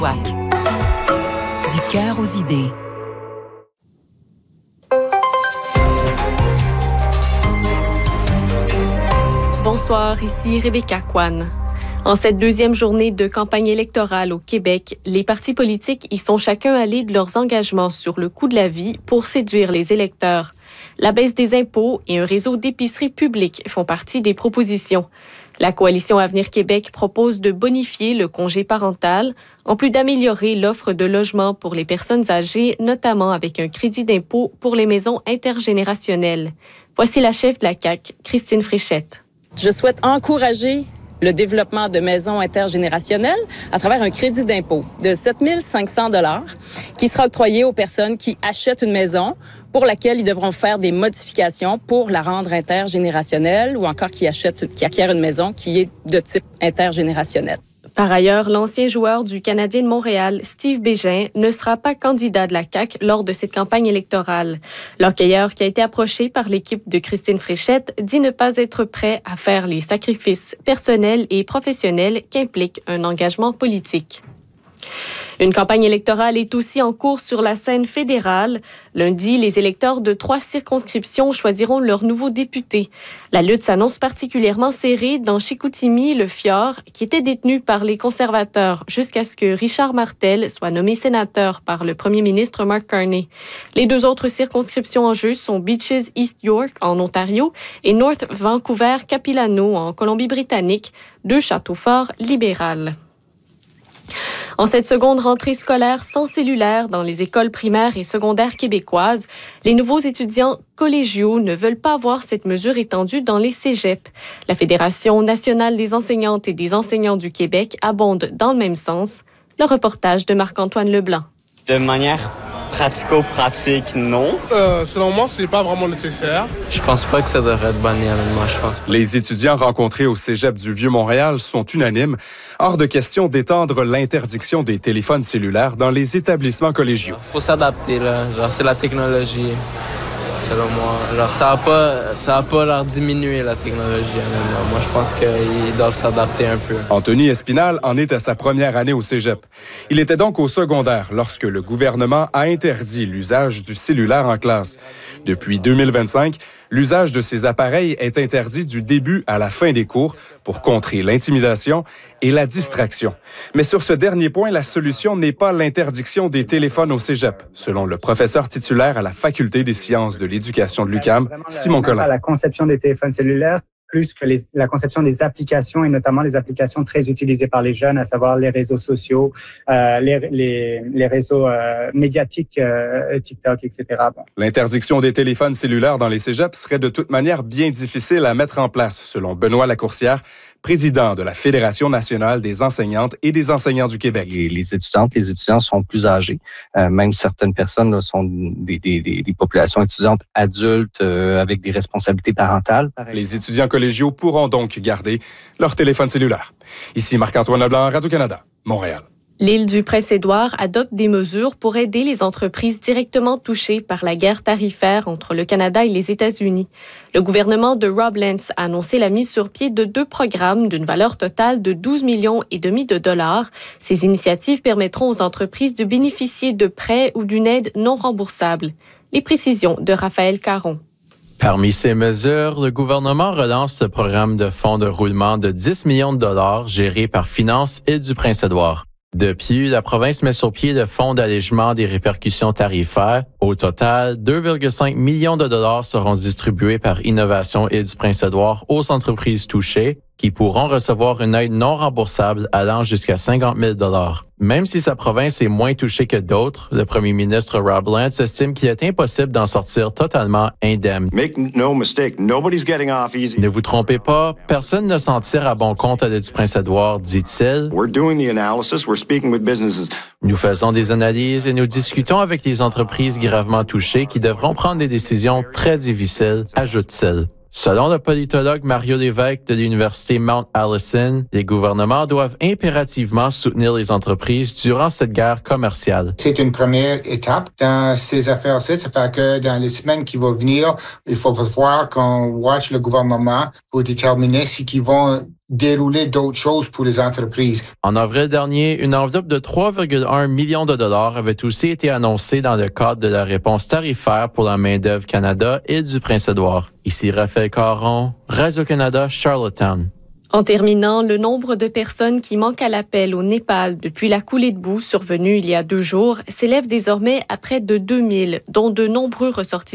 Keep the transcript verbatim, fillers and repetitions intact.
W A C. Du cœur aux idées. Bonsoir, ici Rebecca Kwan. En cette deuxième journée de campagne électorale au Québec, les partis politiques y sont chacun allés de leurs engagements sur le coût de la vie pour séduire les électeurs. La baisse des impôts et un réseau d'épiceries publiques font partie des propositions. La Coalition Avenir Québec propose de bonifier le congé parental, en plus d'améliorer l'offre de logement pour les personnes âgées, notamment avec un crédit d'impôt pour les maisons intergénérationnelles. Voici la chef de la C A Q, Christine Fréchette. Je souhaite encourager le développement de maisons intergénérationnelles à travers un crédit d'impôt de sept mille cinq cents dollars qui sera octroyé aux personnes qui achètent une maison pour laquelle ils devront faire des modifications pour la rendre intergénérationnelle ou encore qui achètent, qui acquièrent une maison qui est de type intergénérationnel. Par ailleurs, l'ancien joueur du Canadien de Montréal, Steve Bégin, ne sera pas candidat de la C A Q lors de cette campagne électorale. L'hockeyeur qui a été approché par l'équipe de Christine Fréchette dit ne pas être prêt à faire les sacrifices personnels et professionnels qu'implique un engagement politique. Une campagne électorale est aussi en cours sur la scène fédérale. Lundi, les électeurs de trois circonscriptions choisiront leurs nouveaux députés. La lutte s'annonce particulièrement serrée dans Chicoutimi, le Fjord, qui était détenu par les conservateurs jusqu'à ce que Richard Martel soit nommé sénateur par le premier ministre Mark Carney. Les deux autres circonscriptions en jeu sont Beaches East York en Ontario et North Vancouver-Capilano en Colombie-Britannique, deux châteaux forts libérales. En cette seconde rentrée scolaire sans cellulaire dans les écoles primaires et secondaires québécoises, les nouveaux étudiants collégiaux ne veulent pas voir cette mesure étendue dans les cégeps. La Fédération nationale des enseignantes et des enseignants du Québec abonde dans le même sens. Le reportage de Marc-Antoine Leblanc. De manière pratico-pratique, non. Euh, selon moi, c'est pas vraiment nécessaire. Je pense pas que ça devrait être banni, moi, je pense pas. Les étudiants rencontrés au Cégep du Vieux-Montréal sont unanimes. Hors de question d'étendre l'interdiction des téléphones cellulaires dans les établissements collégiaux. Faut s'adapter, là. Genre, c'est la technologie, selon moi. Genre, ça va pas, ça va pas leur diminuer, la technologie, honnêtement. Moi, je pense qu'ils doivent s'adapter un peu. Anthony Espinal en est à sa première année au Cégep. Il était donc au secondaire lorsque le gouvernement a interdit l'usage du cellulaire en classe. Depuis deux mille vingt-cinq, l'usage de ces appareils est interdit du début à la fin des cours pour contrer l'intimidation et la distraction. Mais sur ce dernier point, la solution n'est pas l'interdiction des téléphones au Cégep, selon le professeur titulaire à la Faculté des sciences de l'éducation de l'U Q A M, Simon Collin. La conception des téléphones cellulaires, plus que les, la conception des applications et notamment les applications très utilisées par les jeunes, à savoir les réseaux sociaux, euh, les, les, les réseaux euh, médiatiques, euh, TikTok, et cetera. Bon. L'interdiction des téléphones cellulaires dans les cégeps serait de toute manière bien difficile à mettre en place, selon Benoît Lacourcière, président de la Fédération nationale des enseignantes et des enseignants du Québec. Les, les étudiantes, les étudiants sont plus âgés. Euh, même certaines personnes là, sont des, des, des, des populations étudiantes adultes euh, avec des responsabilités parentales. Les étudiants collégiaux pourront donc garder leur téléphone cellulaire. Ici Marc-Antoine Leblanc, Radio-Canada, Montréal. L'île du Prince-Édouard adopte des mesures pour aider les entreprises directement touchées par la guerre tarifaire entre le Canada et les États-Unis. Le gouvernement de Rob Lance a annoncé la mise sur pied de deux programmes d'une valeur totale de douze millions et demi de dollars. Ces initiatives permettront aux entreprises de bénéficier de prêts ou d'une aide non remboursable. Les précisions de Raphaël Caron. Parmi ces mesures, le gouvernement relance le programme de fonds de roulement de dix millions de dollars géré par Finance Île du Prince-Édouard. Depuis, la province met sur pied le fonds d'allègement des répercussions tarifaires. Au total, deux virgule cinq millions de dollars seront distribués par Innovation Île du Prince-Édouard aux entreprises touchées, qui pourront recevoir une aide non remboursable allant jusqu'à cinquante mille dollars. Même si sa province est moins touchée que d'autres, le premier ministre Rob Lance estime qu'il est impossible d'en sortir totalement indemne. Make no mistake, nobody's getting off easy. Ne vous trompez pas, personne ne s'en tire à bon compte à l'île du Prince-Édouard, dit-il. We're doing the analysis, we're speaking with businesses. Nous faisons des analyses et nous discutons avec les entreprises gravement touchées qui devront prendre des décisions très difficiles, ajoute-t-il. Selon le politologue Mario Lévesque de l'Université Mount Allison, les gouvernements doivent impérativement soutenir les entreprises durant cette guerre commerciale. C'est une première étape dans ces affaires-ci. Ça fait que dans les semaines qui vont venir, il faut voir qu'on watch le gouvernement pour déterminer si qu'ils vont dérouler d'autres choses pour les entreprises. En avril dernier, une enveloppe de trois virgule un millions de dollars avait aussi été annoncée dans le cadre de la réponse tarifaire pour la main-d'œuvre Canada et du Prince-Édouard. Ici Raphaël Caron, Radio-Canada, Charlottetown. En terminant, le nombre de personnes qui manquent à l'appel au Népal depuis la coulée de boue survenue il y a deux jours s'élève désormais à près de deux mille, dont de nombreux ressortissants